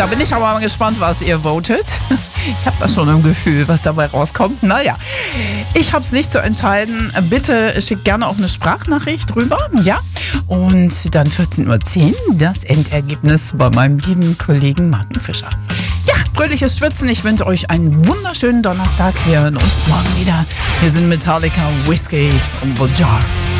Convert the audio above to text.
Da bin ich aber mal gespannt, was ihr votet. Ich habe da schon ein Gefühl, was dabei rauskommt. Naja, ich habe es nicht zu entscheiden. Bitte schickt gerne auch eine Sprachnachricht rüber. Ja? Und dann 14:10 Uhr das Endergebnis bei meinem lieben Kollegen Martin Fischer. Ja, fröhliches Schwitzen. Ich wünsche euch einen wunderschönen Donnerstag. Wir hören uns morgen wieder. Wir sind Metallica, Whiskey und the Jar.